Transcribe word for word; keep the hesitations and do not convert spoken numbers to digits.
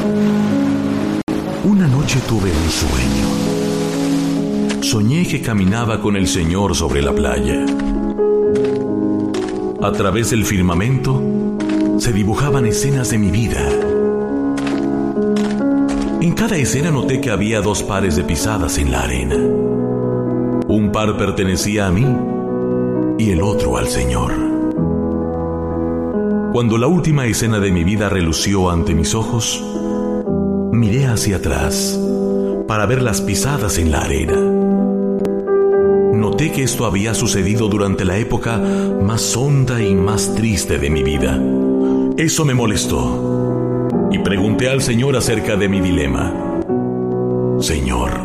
Una noche tuve un sueño. Soñé que caminaba con el Señor sobre la playa. A través del firmamento se dibujaban escenas de mi vida. En cada escena noté que había dos pares de pisadas en la arena. Un par pertenecía a mí y el otro al Señor. Cuando la última escena de mi vida relució ante mis ojos, miré hacia atrás para ver las pisadas en la arena. Noté que esto había sucedido durante la época más honda y más triste de mi vida. Eso me molestó y pregunté al Señor acerca de mi dilema. Señor,